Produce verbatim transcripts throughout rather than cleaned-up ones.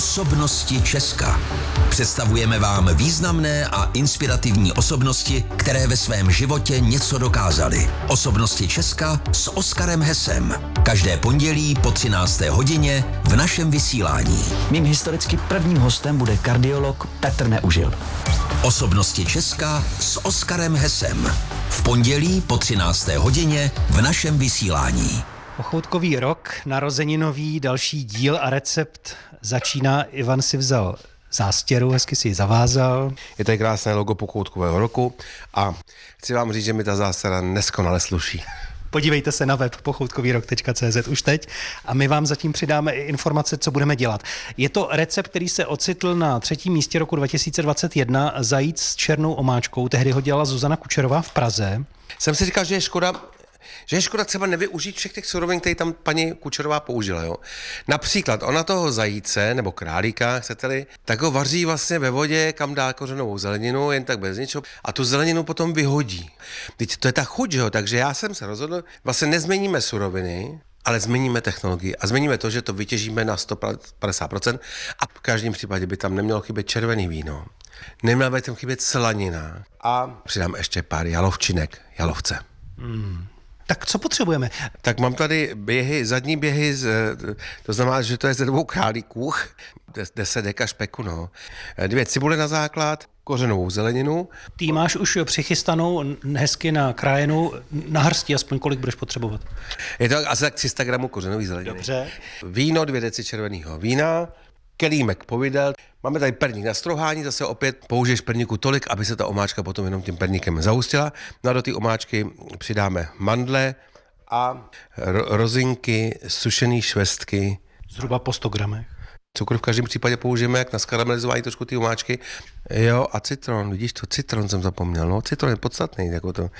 Osobnosti Česka. Představujeme vám významné a inspirativní osobnosti, které ve svém životě něco dokázaly. Osobnosti Česka s Oskarem Hesem. Každé pondělí po třinácté hodině v našem vysílání. Mým historicky prvním hostem bude kardiolog Petr Neužil. Osobnosti Česka s Oskarem Hesem. V pondělí po třinácté hodině v našem vysílání. Pochoutkový rok, narozeninový, další díl a recept začíná. Ivan si vzal zástěru, hezky si ji zavázal. Je tady krásné logo Pochoutkového roku a chci vám říct, že mi ta zástěra neskonale sluší. Podívejte se na web pochoutkovýrok tečka cé zet už teď a my vám zatím přidáme i informace, co budeme dělat. Je to recept, který se ocitl na třetím místě roku dva tisíce dvacet jedna, zajíc s černou omáčkou. Tehdy ho dělala Zuzana Kučerová v Praze. Jsem si říkal, že je škoda, že je škoda třeba nevyužít všech těch surovin, které tam paní Kučerová použila. Jo? Například ona toho zajíce nebo králíka, chcete-li, tak ho vaří vlastně ve vodě, kam dá kořenovou zeleninu, jen tak bez ničeho, a tu zeleninu potom vyhodí. Teď to je ta chuť, jo? Takže já jsem se rozhodl, vlastně nezměníme suroviny, ale změníme technologii a změníme to, že to vytěžíme na sto padesát procent a v každém případě by tam nemělo chybět červený víno, neměla by tam chybět slanina a přidám ještě pár jalovčinek, jalovce. Hmm. Tak co potřebujeme? Tak mám tady běhy, zadní běhy, z, to znamená, že to je ze dvou králíků, deset deka špeku, no. Dvě cibule na základ, kořenovou zeleninu. Ty máš už přichystanou hezky na krájenou na hrsti, aspoň kolik budeš potřebovat? Je to asi tak tři sta gramů kořenový zeleniny. Dobře. Víno, dvě deci červeného vína, kelímek povidel. Máme tady perník na strouhání, zase opět použiješ perníku tolik, aby se ta omáčka potom jenom tím perníkem zahustila. No a do té omáčky přidáme mandle a ro- rozinky, sušený švestky. Zhruba po sto gramech. Cukr v každém případě použijeme, jak na skaramelizování trošku ty omáčky. Jo, a citron, vidíš to, citron jsem zapomněl, no, citron je podstatný, jako to.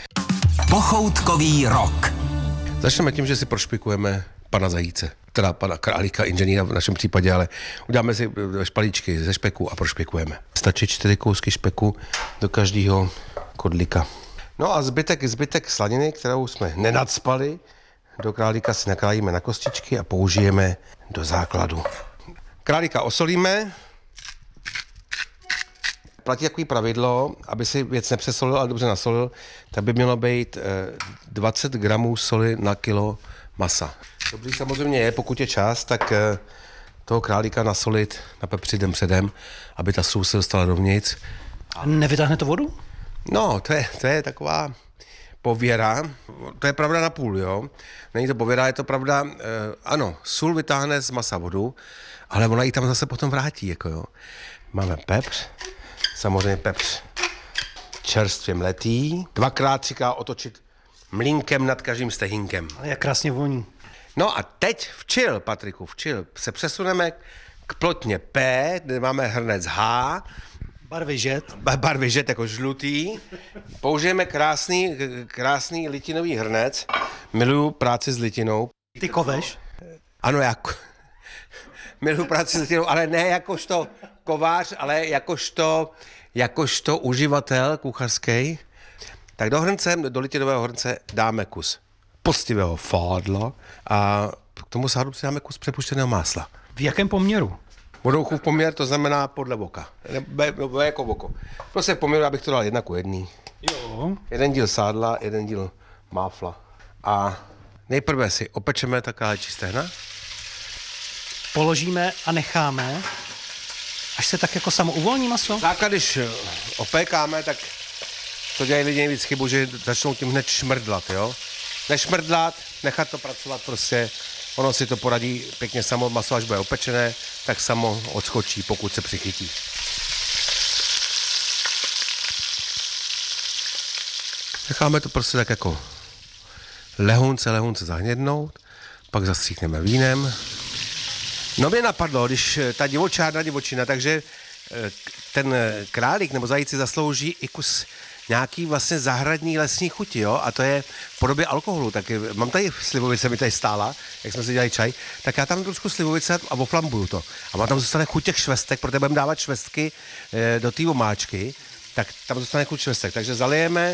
Pochoutkový rok. Začneme tím, že si prošpikujeme pana zajíce, teda pana králíka, inženýra v našem případě, ale uděláme si špalíčky ze špeku a prošpikujeme. Stačí čtyři kousky špeku do každého kodlíka. No a zbytek, zbytek slaniny, kterou jsme nenacpali, do králíka si nakrájíme na kostičky a použijeme do základu. Králíka osolíme. Platí takový pravidlo, aby si věc nepřesolil, ale dobře nasolil, tak by mělo být dvacet gramů soli na kilo masa. Dobrý samozřejmě je, pokud je čas, tak toho králíka nasolit, napepřit den předem, aby ta sůl se dostala dovnitř. A nevytáhne to vodu? No, to je, to je taková pověra. To je pravda na půl, jo. Není to pověra, je to pravda, eh, ano, sůl vytáhne z masa vodu, ale ona ji tam zase potom vrátí, jako jo. Máme pepř, samozřejmě pepř čerstvě mletý, dvakrát, třikrát otočit mlínkem nad každým stehínkem. Ale jak krásně voní. No a teď včil, Patriku, včil, se přesuneme k plotně P, kde máme hrnec H, barvy žet. Barvy žet jako žlutý. Použijeme krásný, krásný litinový hrnec. Miluju práci s litinou. Ty koveš? Ano, já miluju práci s litinou, ale ne jakožto kovář, ale jakožto, jakožto uživatel kuchařský. Tak do hrnce, do litinového hrnce dáme kus poctivého fádla a k tomu sádu přidáme kus přepuštěného másla. V jakém poměru? Vodouchův poměr, to znamená podle voka. Be, be, jako voko. Prostě v poměru, abych to dal jedna ku jedný. Jo. Jeden díl sádla, jeden díl máfla. A nejprve si opečeme ta králičí stehna. Položíme a necháme, až se tak jako samo uvolní maso. Základ, když opékáme, tak to dělají lidi nejvíc chybu, že začnou tím hned šmrdlat, jo. Nešmrdlat, nechat to pracovat prostě. Ono si to poradí pěkně samo, maso až bude opečené, tak samo odskočí, pokud se přichytí. Necháme to prostě tak jako lehonce, lehonce zahnědnout, pak zastříkneme vínem. No mě napadlo, když ta divočárna divočina, takže ten králík nebo zajíci zaslouží i kus nějaký vlastně zahradní lesní chuti, jo, a to je v podobě alkoholu, tak mám tady slivovice, mi tady stála, jak jsme si dělali čaj, tak já tam trošku slivovice a oflambuju to. A mám tam zůstane chuť těch švestek, protože budeme dávat švestky e, do té omáčky, tak tam zůstane chuť švestek, takže zalijeme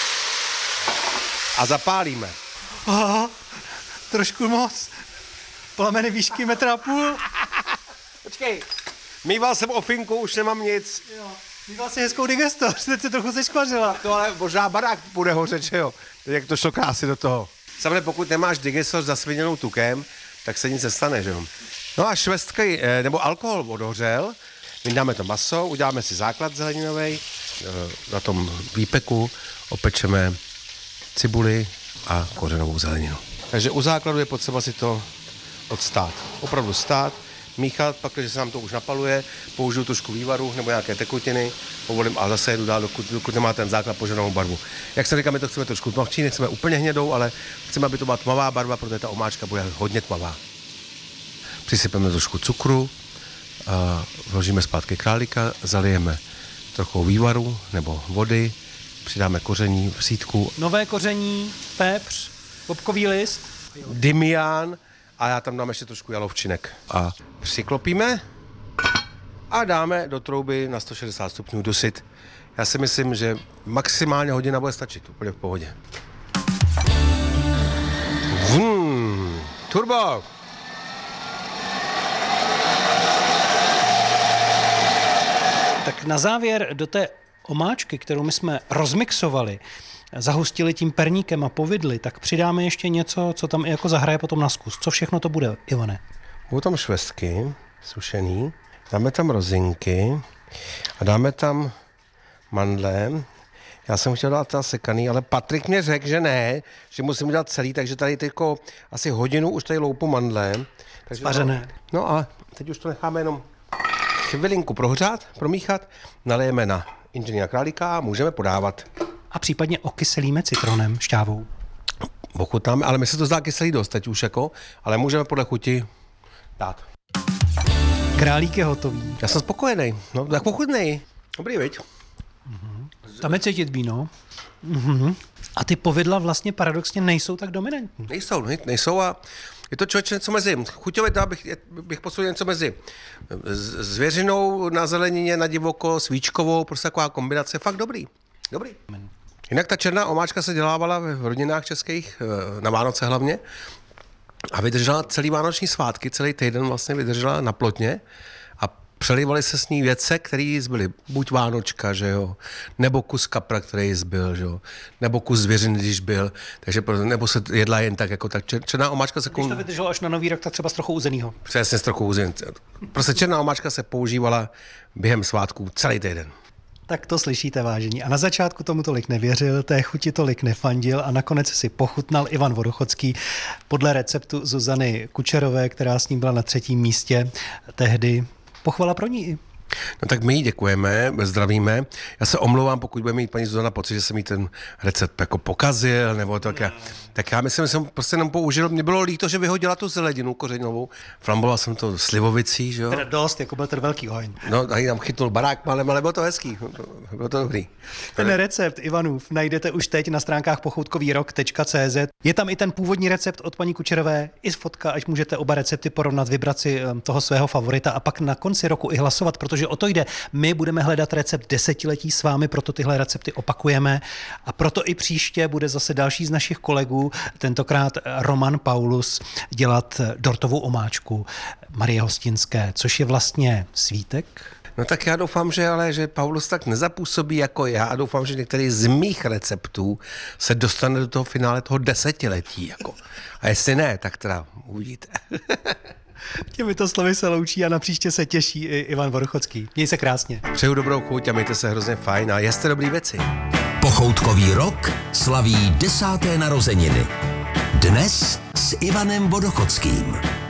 a zapálíme. Aha, trošku moc. plameny výšky metra a půl. Počkej, mýval jsem ofinku, už nemám nic. Jo, mýval si hezkou digestoř, teď se trochu seškvařila. To ale možná barák bude hořet, že jo? Teď jak to šlo krásy do toho. Samozřejmě pokud nemáš digestoř zasviněnou tukem, tak se nic nestane, že jo? No a švestky, nebo alkohol odhořel, vydáme to maso, uděláme si základ zeleninový, na tom výpeku opečeme cibuli a kořenovou zeleninu. Takže u základu je potřeba si to odstát. Opravdu stát, míchat, pak, když se nám to už napaluje, použiju trošku vývaru nebo nějaké tekutiny, povolím a zase jedu dál, dokud, dokud nemá ten základ požadovanou barvu. Jak se říká, my to chceme trošku tmavčí, nechceme úplně hnědou, ale chceme, aby to byla tmavá barva, protože ta omáčka bude hodně tmavá. Přisypeme trošku cukru, a vložíme zpátky králíka, zalijeme trochu vývaru nebo vody, přidáme koření v sítku. Nové koření, pepř, bobkový list. Dymián a já tam dám ještě trošku jalovčinek. A přiklopíme a dáme do trouby na sto šedesát stupňů dusit. Já si myslím, že maximálně hodina bude stačit, úplně v pohodě. Vum, turbo! Tak na závěr do té omáčky, kterou my jsme rozmixovali, zahustili tím perníkem a povidli, tak přidáme ještě něco, co tam i jako zahraje potom na zkus. Co všechno to bude, Ivane? Budou tam švestky sušený, dáme tam rozinky a dáme tam mandle. Já jsem chtěl dát ta sekaný, ale Patrik mě řekl, že ne, že musím udělat celý, takže tady teďko asi hodinu už tady loupu mandle. Takže Spařené. No, no a teď už to necháme jenom chvilinku prohřát, promíchat, nalijeme na inženýra králíka a můžeme podávat. A případně okyselíme citronem, šťávou. Ochutnáme, ale mi se to zdá kyselý dost teď už jako, ale můžeme podle chuti dát. Králík je hotový. Já jsem spokojený, no tak pochutnej. Dobrý, viď? Tam je cítit víno. Mhm. A ty povidla vlastně paradoxně nejsou tak dominantní. Nejsou, ne, nejsou a je to člověče něco mezi. Chuťově dá bych, bych posoudil něco mezi zvěřinou na zelenině, na divoko, svíčkovou, prostě taková kombinace, fakt dobrý. Dobrý. Jinak ta černá omáčka se dělávala v rodinách českých, na Vánoce hlavně, a vydržela celý vánoční svátky, celý týden vlastně vydržela na plotně a přelívaly se s ní věce, které zbyly buď vánočka, že jo, nebo kus kapra, který zbyl, že jo, nebo kus zvěřiny, když byl, takže nebo se jedla jen tak, jako tak černá omáčka se... Když to vydrželo až na nový rok, tak třeba z trochu uzenýho. Přesně z trochu uzenýho. Prostě černá omáčka se používala během svátků celý týden. Tak to slyšíte, vážení. A na začátku tomu tolik nevěřil, té chuti tolik nefandil a nakonec si pochutnal Ivan Vodochodský podle receptu Zuzany Kučerové, která s ním byla na třetím místě tehdy. Pochvala pro ní. No tak my jí děkujeme, zdravíme. Já se omlouvám, pokud bude mít paní Zuzana pocit, že jsem jí ten recept jako pokazil, nebo tak. Já, tak já myslím, že jsem prostě jenom použil. Mně bylo líto, že vyhodila tu zeleninu kořenovou. Flamboval jsem to slivovicí, že jo. Teda dost, jako byl ten velký oheň. No, tady tam chytnul barák malem, ale bylo to hezký. Bylo to dobrý. Ten recept Ivanův najdete už teď na stránkách pochoutkovýrok tečka cé zet. Je tam i ten původní recept od paní Kučerové, i fotka, ať můžete oba recepty porovnat, vybrat si toho svého favorita a pak na konci roku i hlasovat, protože o to jde. My budeme hledat recept desetiletí s vámi, proto tyhle recepty opakujeme a proto i příště bude zase další z našich kolegů, tentokrát Roman Paulus, dělat dortovou omáčku Marie Hostinské, což je vlastně svítek. No tak já doufám, že ale že Paulus tak nezapůsobí jako já a doufám, že některý z mých receptů se dostane do toho finále toho desetiletí. Jako. A jestli ne, tak teda uvidíte. Těmito slovy se loučí a na příště se těší i Ivan Vodochodský. Měj se krásně. Přeju dobrou chuť a mějte se hrozně fajn a jeste dobrý věci. Pochoutkový rok slaví desáté narozeniny. Dnes s Ivanem Vodochodským.